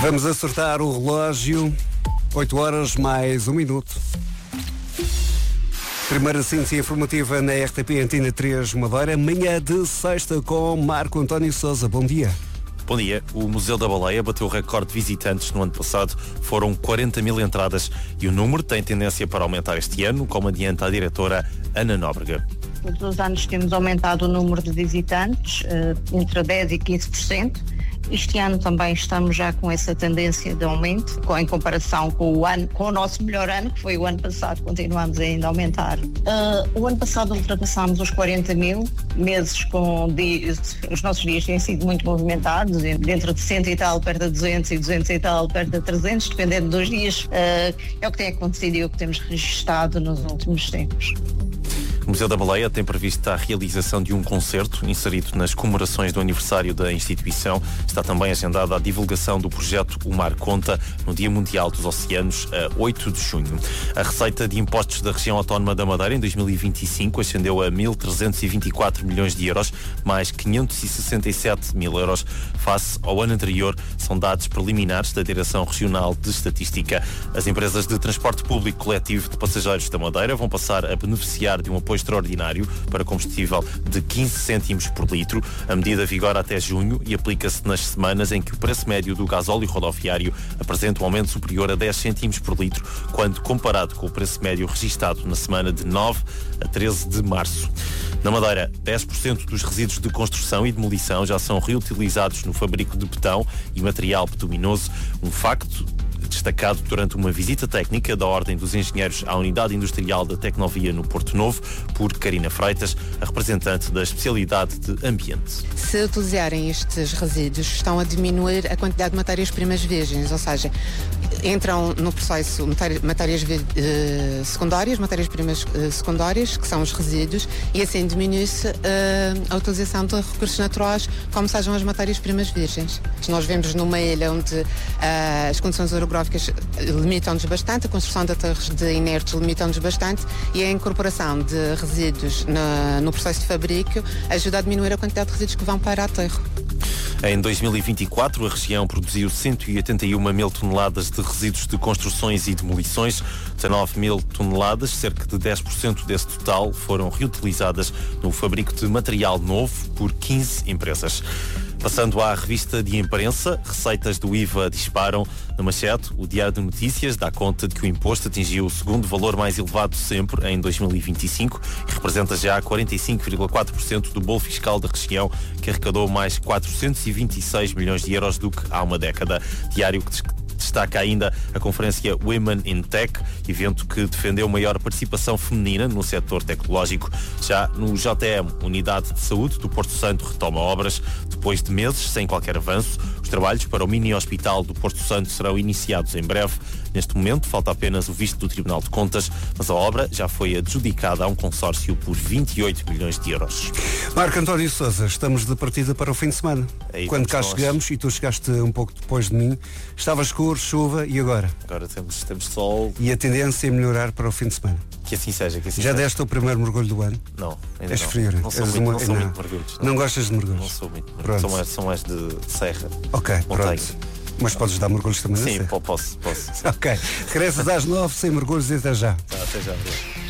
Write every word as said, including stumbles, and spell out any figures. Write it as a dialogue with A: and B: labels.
A: Vamos acertar o relógio. oito horas mais um minuto. Primeira síntese informativa na R T P Antena três Madeira. Manhã de sexta com Marco António Sousa. Bom dia.
B: Bom dia. O Museu da Baleia bateu o recorde de visitantes no ano passado. Foram quarenta mil entradas e o número tem tendência para aumentar este ano, como adianta a diretora Ana Nóbrega.
C: Todos os anos temos aumentado o número de visitantes, entre dez e quinze por cento. Este ano também estamos já com essa tendência de aumento, em comparação com o ano, com o nosso melhor ano, que foi o ano passado, continuamos ainda a aumentar. Uh, o ano passado ultrapassámos os quarenta mil, meses com dias, os nossos dias têm sido muito movimentados, dentro de cento e tal, perto de duzentos e duzentos e tal, perto de trezentos, dependendo dos dias. Uh, é o que tem acontecido e o que temos registado nos últimos tempos.
B: O Museu da Baleia tem previsto a realização de um concerto inserido nas comemorações do aniversário da instituição. Está também agendada a divulgação do projeto O Mar Conta no Dia Mundial dos Oceanos, a oito de junho. A receita de impostos da região autónoma da Madeira em dois mil e vinte e cinco ascendeu a mil trezentos e vinte e quatro milhões de euros, mais quinhentos e sessenta e sete mil euros face ao ano anterior. São dados preliminares da Direção Regional de Estatística. As empresas de transporte público coletivo de passageiros da Madeira vão passar a beneficiar de um apoio extraordinário para combustível de quinze cêntimos por litro. A medida vigora até junho e aplica-se nas semanas em que o preço médio do gasóleo rodoviário apresenta um aumento superior a dez cêntimos por litro, quando comparado com o preço médio registado na semana de nove a treze de março. Na Madeira, dez por cento dos resíduos de construção e demolição já são reutilizados no fabrico de betão e material betuminoso, um facto destacado durante uma visita técnica da Ordem dos Engenheiros à Unidade Industrial da Tecnovia no Porto Novo, por Carina Freitas, a representante da especialidade de ambiente.
D: Se utilizarem estes resíduos, estão a diminuir a quantidade de matérias-primas virgens, ou seja, entram no processo matérias uh, secundárias, matérias-primas uh, secundárias, que são os resíduos, e assim diminui-se uh, a utilização de recursos naturais, como sejam as matérias-primas virgens. Nós vemos numa ilha onde uh, as condições orográficas limitam-nos bastante, a construção de aterros de inertes limitam-nos bastante, e a incorporação de resíduos na, no processo de fabrico ajuda a diminuir a quantidade de resíduos que vão para aterro.
B: Em dois mil e vinte e quatro, a região produziu cento e oitenta e uma mil toneladas de resíduos de construções e demolições. dezanove mil toneladas, cerca de dez por cento desse total, foram reutilizadas no fabrico de material novo por quinze empresas. Passando à revista de imprensa, receitas do I V A disparam. Na manchete, o Diário de Notícias dá conta de que o imposto atingiu o segundo valor mais elevado sempre em dois mil e vinte e cinco e representa já quarenta e cinco vírgula quatro por cento do bolo fiscal da região, que arrecadou mais quatrocentos e vinte e seis milhões de euros do que há uma década. Diário que destaca ainda a conferência Women in Tech, evento que defendeu maior participação feminina no setor tecnológico. Já no J M, Unidade de Saúde do Porto Santo retoma obras. Depois de meses sem qualquer avanço, os trabalhos para o mini-hospital do Porto Santo serão iniciados em breve. Neste momento, falta apenas o visto do Tribunal de Contas, mas a obra já foi adjudicada a um consórcio por vinte e oito milhões de euros.
A: Marco António Sousa, estamos de partida para o fim de semana.
B: Aí
A: Quando cá
B: nós.
A: chegamos, e tu chegaste um pouco depois de mim, estava escuro, chuva, e agora?
B: Agora temos, temos sol.
A: E a tendência é melhorar para o fim de semana.
B: Que assim seja, que assim
A: Já
B: seja.
A: deste o primeiro mergulho do ano?
B: Não, ainda
A: És
B: não.
A: frio,
B: Não sou
A: és
B: muito,
A: uma-
B: não sou
A: não.
B: muito mergulhos.
A: Não gostas de mergulhos?
B: Não sou muito.
A: Pronto.
B: Sou mais, sou mais de, de serra.
A: Ok,
B: Montanha.
A: pronto. Mas podes dar mergulhos também,
B: Sim,
A: não sei.
B: po- posso, posso. Sim.
A: Ok. Regressas às nove, sem mergulhos e até já.
B: Tá, até já. Obrigado.